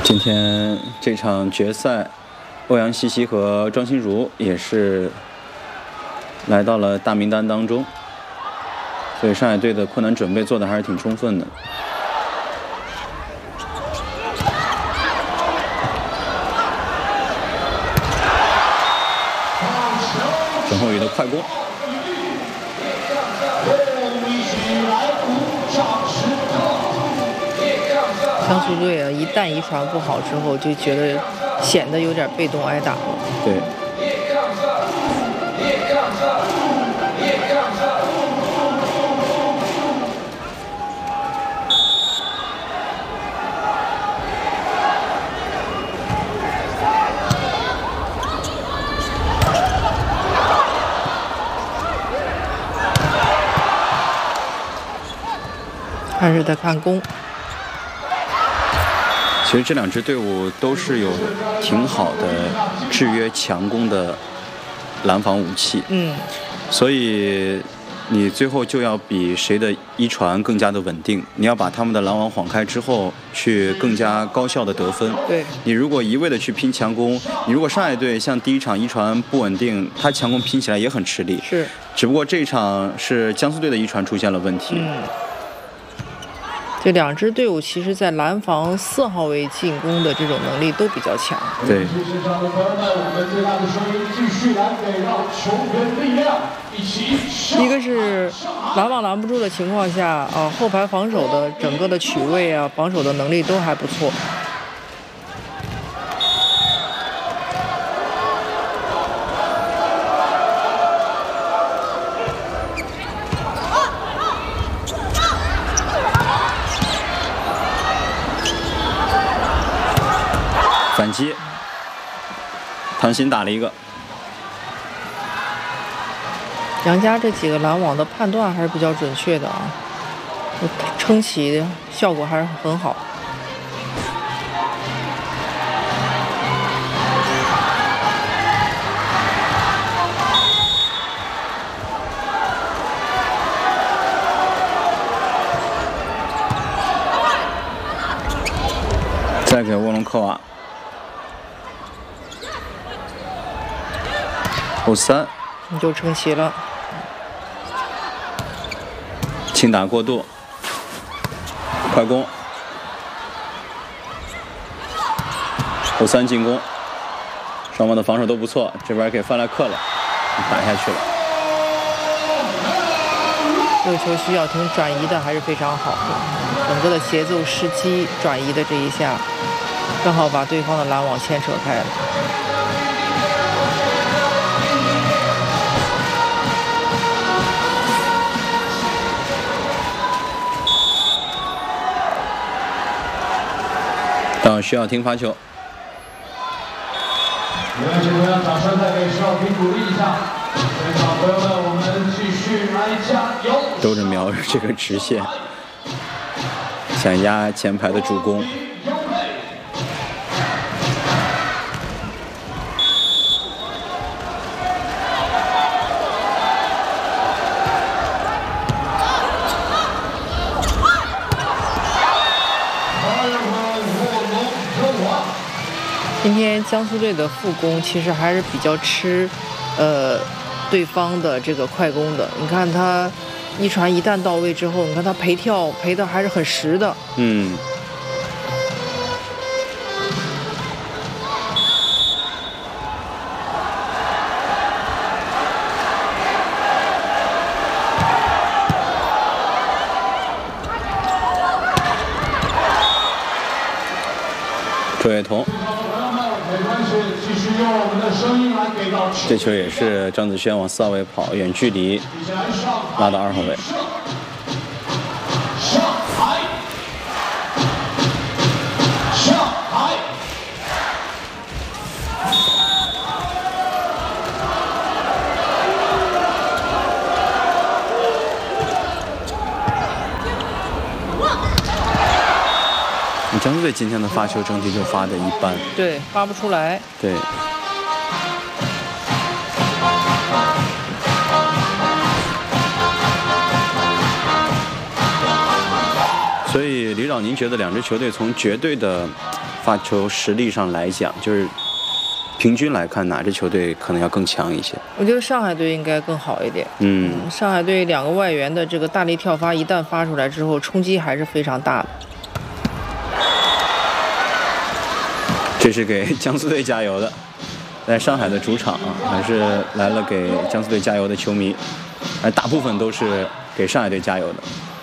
今天这场决赛，欧阳西西和庄心如也是来到了大名单当中，所以上海队的困难准备做得还是挺充分的。陈后宇的快攻。 江苏队啊，一旦遗传不好之后，就觉得显得有点被动挨打了。 对。 还是在看攻。 其实这两支队伍都是有挺好的制约强攻的拦防武器，所以你最后就要比谁的一传更加的稳定，你要把他们的拦网晃开之后，去更加高效的得分。 对， 你如果一味的去拼强攻，你如果上海队像第一场一传不稳定，他强攻拼起来也很吃力。 是， 只不过这一场是江苏队的一传出现了问题。 这两支队伍其实在拦防4号位进攻的这种能力都比较强。 对。 一个是拦网拦不住的情况下后排防守的整个的取位啊，防守的能力都还不错。 反击，唐鑫打了一个。 杨佳这几个拦网的判断还是比较准确的啊，撑起效果还是很好。 再给沃隆科娃后3， 你就撑齐了。 轻打过度，快攻，后3进攻，双方的防守都不错，这边给范莱克了，打下去了。 这个球徐晓婷转移的还是非常好的，整个的节奏时机转移的这一下，正好把对方的拦网牵扯开了。 到徐晓婷发球。 掌声再给徐晓婷鼓励一下。现场朋友们，我们继续来加油。 都是瞄着这个直线，想压前排的主攻。 今天江苏队的副攻其实还是比较吃对方的这个快攻的。你看他一传一旦到位之后，你看他陪跳陪的还是很实的。 周跃彤，这球也是张子萱往4号位跑，远距离拉到2号位。江苏队今天的发球整体就发的一般， 对，发不出来。 对。所以李导，您觉得两支球队从绝对的发球实力上来讲，就是平均来看，哪支球队可能要更强一些？ 我觉得上海队应该更好一点。上海队2个外援的这个大力跳发，一旦发出来之后，冲击还是非常大的。 这是给江苏队加油的，在上海的主场还是来了给江苏队加油的球迷，而大部分都是给上海队加油的。